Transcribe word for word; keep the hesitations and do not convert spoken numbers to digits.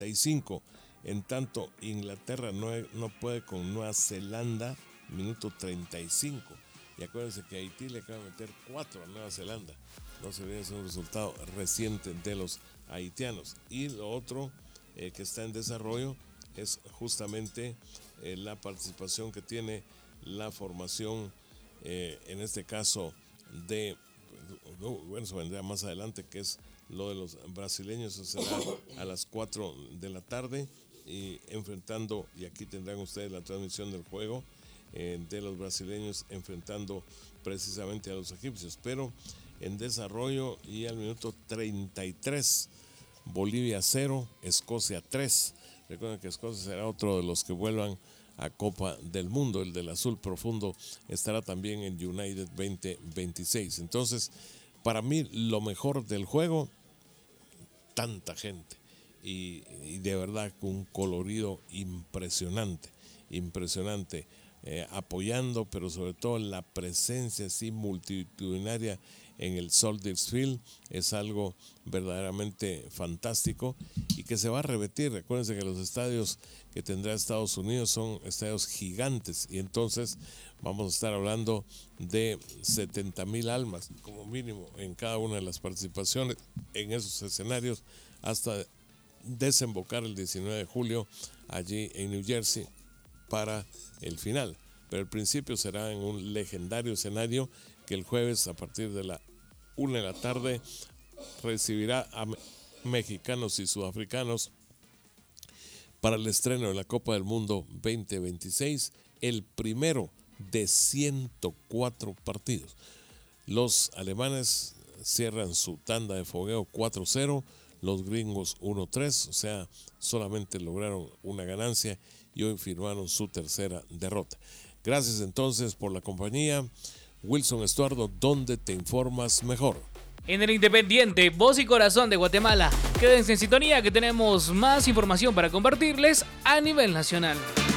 y cinco. En tanto, Inglaterra no, no puede con Nueva Zelanda, minuto treinta y cinco. Y acuérdense que Haití le acaba de meter cuatro a Nueva Zelanda. No se viene a ser un resultado reciente de los haitianos. Y lo otro eh, que está en desarrollo es justamente eh, la participación que tiene la formación, eh, en este caso de, bueno, eso vendrá más adelante, que es lo de los brasileños. Eso será a las cuatro de la tarde y enfrentando, y aquí tendrán ustedes la transmisión del juego, eh, de los brasileños enfrentando precisamente a los egipcios. Pero en desarrollo y al minuto treinta y tres, Bolivia cero, Escocia tres. Recuerden que Escocia será otro de los que vuelvan a Copa del Mundo. El del azul profundo estará también en United veinte veintiséis. Entonces, para mí lo mejor del juego, tanta gente y, y de verdad con un colorido impresionante, impresionante, eh, apoyando, pero sobre todo la presencia así multitudinaria en el Soldiers Field es algo verdaderamente fantástico y que se va a repetir. Recuérdense que los estadios que tendrá Estados Unidos son estadios gigantes y entonces vamos a estar hablando de setenta mil almas como mínimo en cada una de las participaciones en esos escenarios hasta desembocar el diecinueve de julio allí en New Jersey para el final. Pero el principio será en un legendario escenario que el jueves a partir de la una de la tarde recibirá a mexicanos y sudafricanos para el estreno de la Copa del Mundo veinte veintiséis, el primero de ciento cuatro partidos. Los alemanes cierran su tanda de fogueo cuatro cero, los gringos uno tres, o sea, solamente lograron una ganancia y hoy firmaron su tercera derrota. Gracias entonces por la compañía. Wilson Estuardo, ¿dónde te informas mejor? En el Independiente, voz y corazón de Guatemala. Quédense en sintonía que tenemos más información para compartirles a nivel nacional.